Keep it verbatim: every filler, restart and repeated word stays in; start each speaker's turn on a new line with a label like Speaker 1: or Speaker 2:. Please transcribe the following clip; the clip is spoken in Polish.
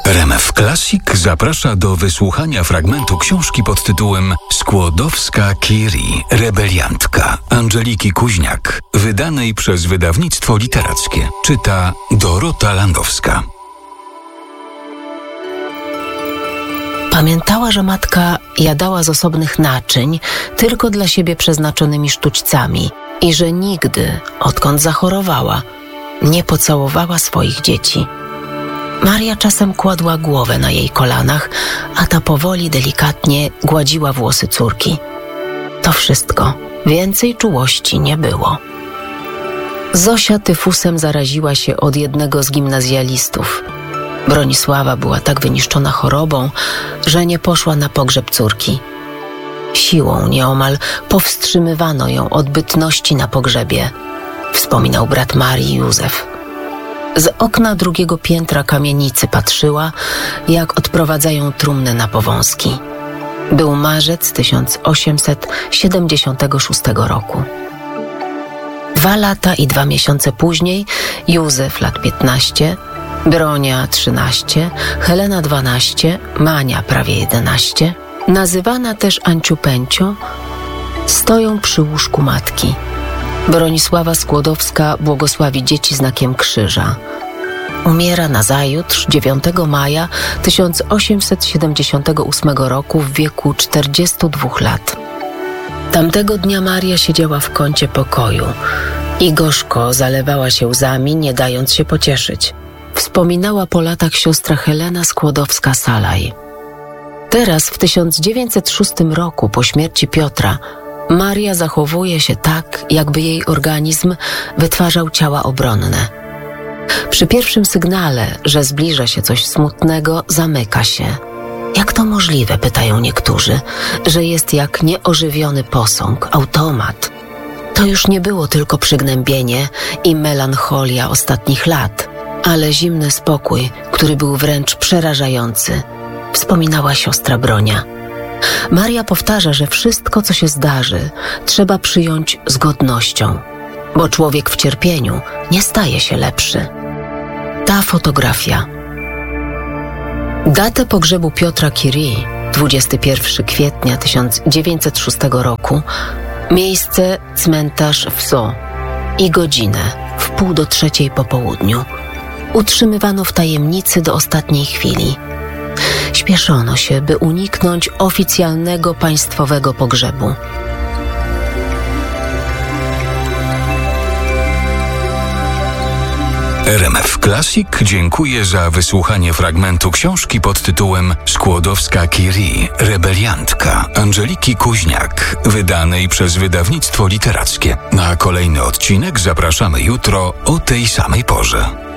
Speaker 1: R M F Classic zaprasza do wysłuchania fragmentu książki pod tytułem Skłodowska-Curie, rebeliantka Angeliki Kuźniak, wydanej przez wydawnictwo literackie. Czyta Dorota Landowska.
Speaker 2: Pamiętała, że matka jadała z osobnych naczyń tylko dla siebie przeznaczonymi sztućcami i że nigdy, odkąd zachorowała, nie pocałowała swoich dzieci. Maria czasem kładła głowę na jej kolanach, a ta powoli, delikatnie gładziła włosy córki. To wszystko. Więcej czułości nie było. Zosia tyfusem zaraziła się od jednego z gimnazjalistów. Bronisława była tak wyniszczona chorobą, że nie poszła na pogrzeb córki. Siłą nieomal powstrzymywano ją od bytności na pogrzebie, wspominał brat Marii Józef. Z okna drugiego piętra kamienicy patrzyła, jak odprowadzają trumnę na powązki. Był marzec tysiąc osiemset siedemdziesiątego szóstego roku. Dwa lata i dwa miesiące później Józef lat piętnaście, Bronia trzynaście, Helena dwanaście, Mania prawie jedenaście, nazywana też Anciu Pęcio, stoją przy łóżku matki. Bronisława Skłodowska błogosławi dzieci znakiem krzyża. Umiera nazajutrz, dziewiątego maja tysiąc osiemset siedemdziesiątego ósmego roku w wieku czterdziestu dwóch lat. Tamtego dnia Maria siedziała w kącie pokoju i gorzko zalewała się łzami, nie dając się pocieszyć. Wspominała po latach siostra Helena Skłodowska-Salaj. Teraz, w tysiąc dziewięćset szóstym roku, po śmierci Piotra, Maria zachowuje się tak, jakby jej organizm wytwarzał ciała obronne. Przy pierwszym sygnale, że zbliża się coś smutnego, zamyka się. Jak to możliwe, pytają niektórzy, że jest jak nieożywiony posąg, automat. To już nie było tylko przygnębienie i melancholia ostatnich lat, ale zimny spokój, który był wręcz przerażający, wspominała siostra Bronia. Maria powtarza, że wszystko, co się zdarzy, trzeba przyjąć z godnością, bo człowiek w cierpieniu nie staje się lepszy. Ta fotografia. Datę pogrzebu Piotra Curie, dwudziestego pierwszego kwietnia tysiąc dziewięćset szóstego roku, miejsce cmentarz w Sceaux i godzinę w pół do trzeciej po południu utrzymywano w tajemnicy do ostatniej chwili. Śpieszono się, by uniknąć oficjalnego państwowego pogrzebu.
Speaker 1: R M F Classic dziękuję za wysłuchanie fragmentu książki pod tytułem Skłodowska-Curie, rebeliantka Angeliki Kuźniak, wydanej przez wydawnictwo literackie. Na kolejny odcinek zapraszamy jutro o tej samej porze.